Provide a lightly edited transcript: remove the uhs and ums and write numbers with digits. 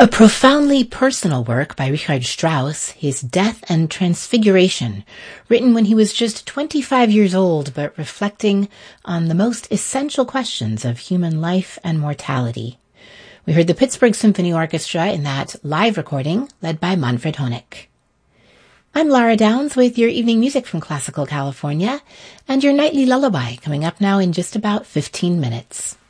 A profoundly personal work by Richard Strauss, his Death and Transfiguration, written when he was just 25 years old, but reflecting on the most essential questions of human life and mortality. We heard the Pittsburgh Symphony Orchestra in that live recording, led by Manfred Honeck. I'm Lara Downs with your evening music from Classical California, and your nightly lullaby coming up now in just about 15 minutes.